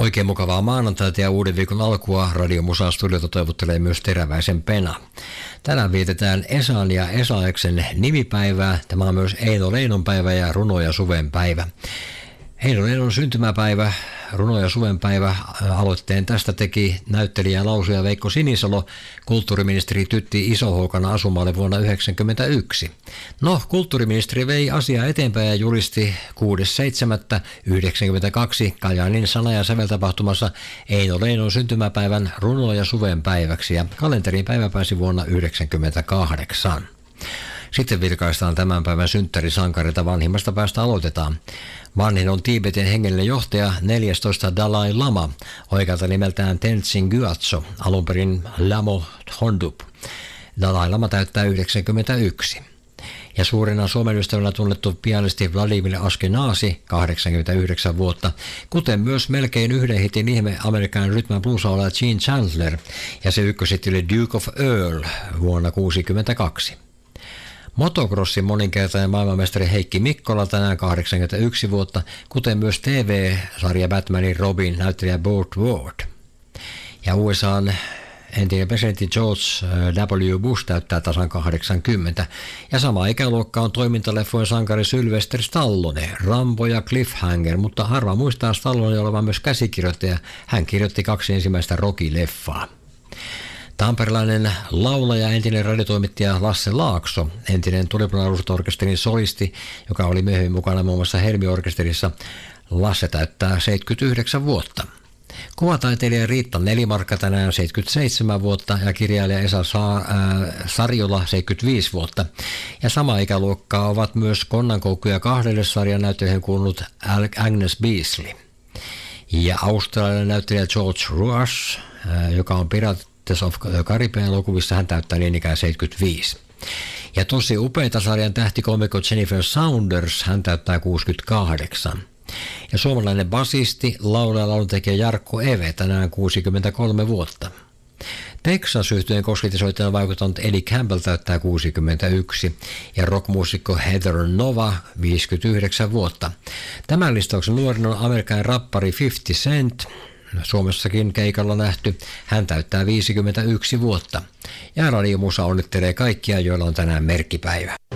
Oikein mukavaa maanantaita ja uuden viikon alkua Radio Musa-studiota toivottelee myös Teräväisen Pena. Tänään vietetään Esan ja Esaeksen nimipäivää. Tämä on myös Eino Leinon päivä ja Runo ja Suven päivä. Eino Leinon syntymäpäivä, Runo ja Suven päivä. Aloitteen tästä teki näyttelijä ja lauluja Veikko Sinisalo. Kulttuuriministeri Tytti Isohoukana asumalle vuonna 1991. No, kulttuuriministeri vei asiaa eteenpäin ja julisti 6.7.1992 Kajaanin sana- ja säveltapahtumassa Eino Leinon syntymäpäivän Runo ja Suven päiväksi ja kalenterin päivä pääsi vuonna 1998. Sitten vilkaistaan tämän päivän synttärisankareita, vanhimmasta päästä aloitetaan. Vanhin on Tiibetin hengellinen johtaja 14. Dalai Lama, oikealta nimeltään Tenzin Gyatso, alunperin Lamo Thondup. Dalai Lama täyttää 91. Ja suurena Suomen ystävänä tunnettu pianisti Vladimir Ashkenazi, 89 vuotta, kuten myös melkein yhden hitin ihme Amerikan rhythm and blues-laulaja Gene Chandler, ja se ykköshitti oli Duke of Earl vuonna 1962. Motocrossin moninkertainen maailmanmestari Heikki Mikkola tänään 81 vuotta, kuten myös TV-sarja Batmanin Robin näyttelijä Burt Ward. Ja USA:n entinen presidentti George W. Bush täyttää tasan 80. Ja sama ikäluokka on toimintaleffojen sankari Sylvester Stallone, Rambo ja Cliffhanger, mutta harva muistaa Stallone olevan myös käsikirjoittaja. Hän kirjoitti 2 ensimmäistä Rocky-leffaa. Tamperelainen laulaja, entinen radiotoimittaja Lasse Laakso, entinen Tulipunalaulusorkesterin solisti, joka oli myöhemmin mukana muun muassa Helmi-orkesterissa. Lasse täyttää 79 vuotta. Kuvataiteilija Riitta Nelimarkka tänään 77 vuotta ja kirjailija Esa Sarjola 75 vuotta. Ja sama ikäluokkaa ovat myös Konnankoukkuja 2 sarjan näyttelijän kuulunut Agnes Beasley. Ja australialainen näyttelijä George Rush, joka on Pirates of Caribbean elokuvissa, hän täyttää niin ikään 75. Ja tosi upeita sarjan tähtikomikko Jennifer Saunders, hän täyttää 68. Ja suomalainen basisti, laulaja, lauluntekijä Jarkko Eve tänään 63 vuotta. Texas-yhtyeen kosketisoittajana vaikuttanut Eddie Campbell täyttää 61 ja rockmuusikko Heather Nova 59 vuotta. Tämän listauksen nuorin on amerikkalainen rappari 50 Cent, Suomessakin keikalla nähty. Hän täyttää 51 vuotta. Ja Radio Musa onnittelee kaikkia, joilla on tänään merkkipäivä.